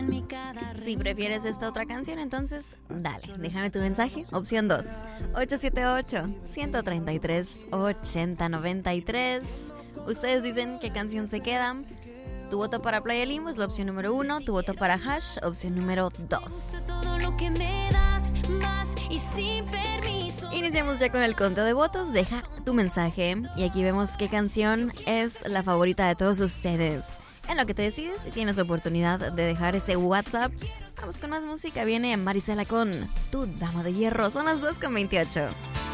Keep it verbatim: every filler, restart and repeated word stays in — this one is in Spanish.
Si prefieres esta otra canción, entonces dale, déjame tu mensaje. Opción dos, ocho siete ocho, uno tres tres, ocho cero nueve tres. Ustedes dicen qué canción se queda. Tu voto para Playa Limbo es la opción número uno. Tu voto para Hash, opción número dos. Iniciamos ya con el conteo de votos. Deja tu mensaje y aquí vemos qué canción es la favorita de todos ustedes. En lo que te decides, si tienes oportunidad de dejar ese WhatsApp. Vamos con más música. Viene Marisela con Tu Dama de Hierro. Son las dos con veintiocho.